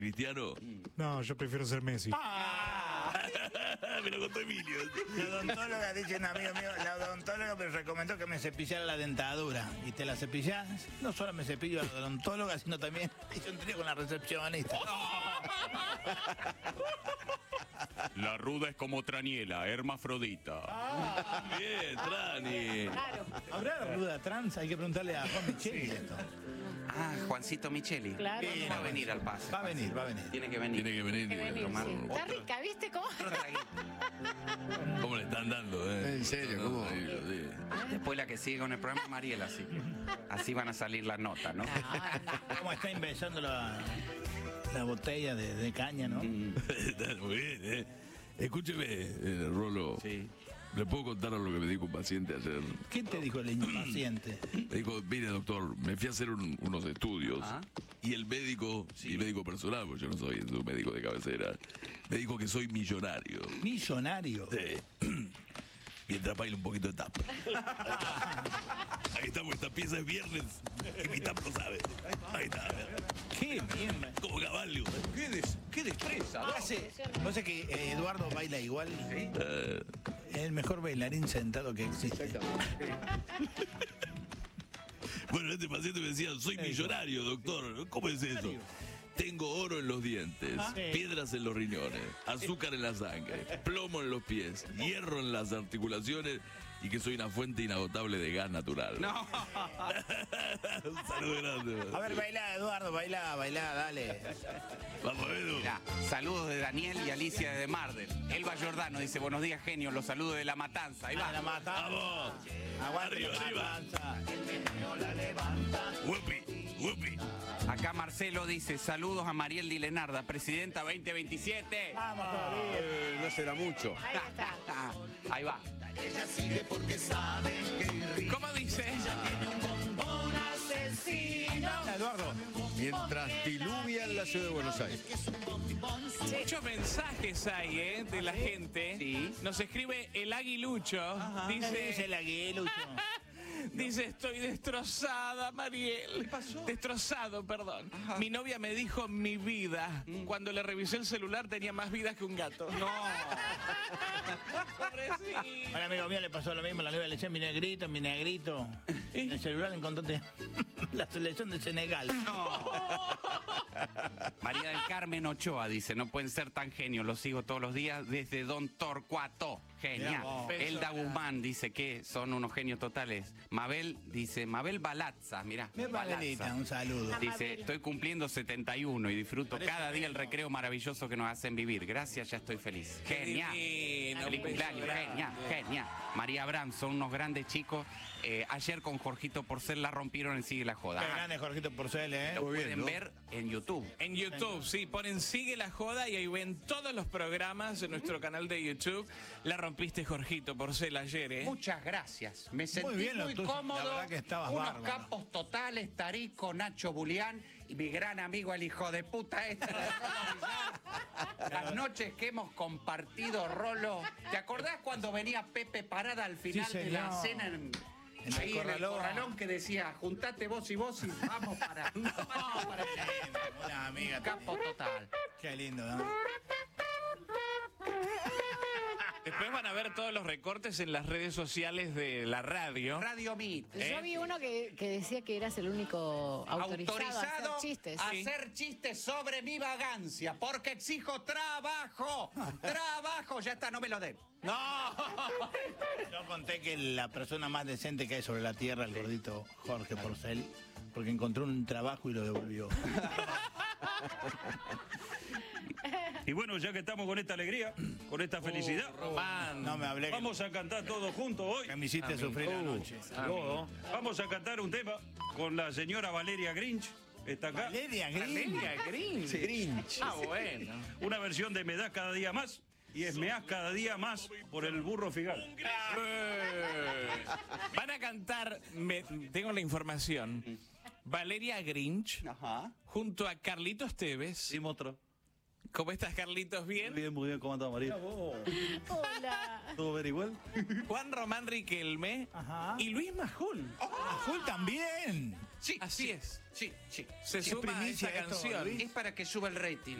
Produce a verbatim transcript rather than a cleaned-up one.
¿Cristiano? No, yo prefiero ser Messi. Ah. Me lo contó Emilio. La odontóloga, dice un amigo mío, la odontóloga me recomendó que me cepillara la dentadura. Y te la cepillás, no solo me cepillo a la odontóloga, sino también hice un trío con la recepcionista. La ruda es como Traniela, hermafrodita. Ah. Bien, Trani. Claro. ¿Habrá ruda trans? Hay que preguntarle a Juan Micheli esto. Ah, Juancito Micheli. Claro. Sí, Va a venir al pase. Va a venir, va a venir. Tiene que venir. Tiene que venir. Que venir, tomar sí. Está otro. rica, ¿viste cómo? Otro traguito. ¿Cómo le están dando, eh? En serio, ¿cómo? Sí, sí. Después la que sigue con el programa Mariela, así. Así van a salir las notas, ¿no? ¿Cómo está empezando la, la botella de, de caña, no? Está muy bien, eh. Escúcheme, eh, Rolo. Sí. ¿Le puedo contar lo que me dijo un paciente ayer? ¿Qué te dijo el impaciente? Me dijo, mire doctor, me fui a hacer un- unos estudios Ah. y el médico, mi médico personal, porque yo no soy su médico de cabecera, me dijo que soy millonario. Millonario. Sí. Mientras baila un poquito de tap. Ahí estamos, esta pieza es viernes y mi tap lo sabe. Ahí está, Qué bien. como caballo. ¡Qué, des, qué destreza! Hace, no sé que eh, Eduardo baila igual. Eh, Es el mejor bailarín sentado que existe. bueno, este paciente me decía, soy millonario, doctor. ¿Cómo es eso? Tengo oro en los dientes, Sí. piedras en los riñones, azúcar en la sangre, plomo en los pies, hierro en las articulaciones y que soy una fuente inagotable de gas natural. ¡No! Un saludo grande. A ver, baila, Eduardo, baila, baila, dale. Vamos, Edu. Mirá, saludos de Daniel y Alicia de Mardel. Elba Giordano dice, buenos días, genio, los saludos de La Matanza. Ahí Ah, va. la mata. Vamos. Aguante Arriba, la arriba. matanza. Whoopi, whoopi. Acá Marcelo dice, saludos a Mariel Dilenarda, presidenta veinte veintisiete. Vamos. Eh, no será mucho. Ahí está. Ahí va. ¿Cómo dice? Eduardo. Mientras diluvia en la ciudad de Buenos Aires. Muchos mensajes hay, ¿eh? De la gente. Sí. Nos escribe el Aguilucho. ¿Qué dice Dice, el aguilucho? dice, estoy destrozada, Mariel. ¿Qué pasó? Destrozado, perdón. Mi novia me dijo mi vida. Cuando le revisé el celular tenía más vidas que un gato. No. Pobrecito. A un amigo mío le pasó lo mismo, la novia le decía mi negrito, mi negrito. En el celular encontraste la selección de Senegal. María del Carmen Ochoa dice, no pueden ser tan genios, los sigo todos los días desde Don Torcuato. Mirá Genial. vos. Elda Guzmán dice que son unos genios totales. Mabel dice, Mabel Balatza, mirá. Mi Mabelita, un saludo. Dice, estoy cumpliendo setenta y uno y disfruto Parece cada día el lindo. recreo maravilloso que nos hacen vivir. Gracias, ya estoy feliz. Genial. divino, Feliz un beso cumpleaños, grande. genial, genial. María Abraham, son unos grandes chicos. Eh, ayer con Jorgito Porcel la rompieron en Sigue la Joda. Qué Ah, grande Jorgito Porcel, ¿eh? lo Muy bien, pueden ¿no? ver en YouTube. En YouTube, sí, ponen Sigue la Joda y ahí ven todos los programas en nuestro canal de YouTube. La rompiste, Jorgito Porcel, ayer, ¿eh? Muchas gracias. Me sentí bien lo muy tuyo. cómodo. La verdad que estabas Unos bárbaro. capos totales, Tarico, Nacho Bulián y mi gran amigo el hijo de puta este de Rolo Villar. Las noches que hemos compartido, Rolo. ¿Te acordás cuando venía Pepe Parada al final Sí, de la señor. cena en, En el ahí en el corralón. corralón que decía, juntate vos y vos y vamos para, vamos para allá. Una amiga. Capo total. Qué lindo, ¿no? Después van a ver todos los recortes en las redes sociales de la radio. Radio Mit. Yo vi uno que, que decía que eras el único autorizado, Autorizado a hacer chistes. a hacer chistes sobre mi vagancia, porque exijo trabajo, trabajo, ya está, no me lo den. ¡No! Yo conté que la persona más decente que hay sobre la tierra, el gordito Jorge Porcel, porque encontró un trabajo y lo devolvió. Y bueno, ya que estamos con esta alegría, con esta felicidad, Román. No me hablé. que- vamos a cantar todos juntos hoy. Que me hiciste sufrir la noche. Todo. Vamos a cantar un tema con la señora Valeria Grinch. Está acá. Valeria Green. Valeria Grinch. Grinch. Ah, bueno. Una versión de Me das cada día más. Y es Me das cada día más por el burro Figal. Eh. Van a cantar, me- tengo la información, Valeria Grinch Ajá. junto a Carlitos Tevez. otro. ¿Cómo estás, Carlitos? ¿Bien? Bien, muy bien. ¿Cómo estás, María? Hola. ¿Todo ver igual? Juan Román Riquelme Ajá. y Luis Majul. Azul también. Sí, Así sí, es. Sí, sí. Se ¿Es suma a esa primicia esto, canción. Luis? Es para que suba el rating.